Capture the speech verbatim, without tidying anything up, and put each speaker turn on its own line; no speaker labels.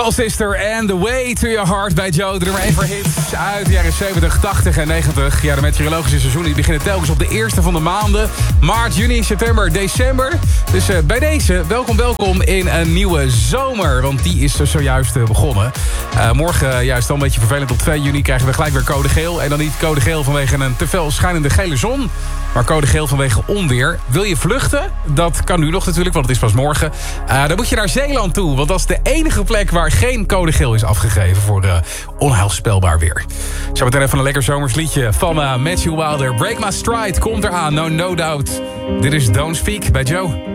Soul Sister and The Way to Your Heart bij Joe. De nummer één voor hits uit de jaren zeventig, tachtig en negentig. Ja, de meteorologische seizoenen die beginnen telkens op de eerste van de maanden. Maart, juni, september, december. Dus uh, bij deze, welkom, welkom in een nieuwe zomer. Want die is dus zojuist uh, begonnen. Uh, morgen, uh, juist al een beetje vervelend, op twee juni krijgen we gelijk weer code geel. En dan niet code geel vanwege een te fel schijnende gele zon, maar code geel vanwege onweer. Wil je vluchten? Dat kan nu nog natuurlijk, want het is pas morgen. Uh, dan moet je naar Zeeland toe, want dat is de enige plek waar geen code geel is afgegeven voor uh, onheilspelbaar weer. Zo meteen even een lekker zomers liedje van uh, Matthew Wilder. Break My Stride komt eraan, no, no doubt. Dit is Don't Speak bij Joe.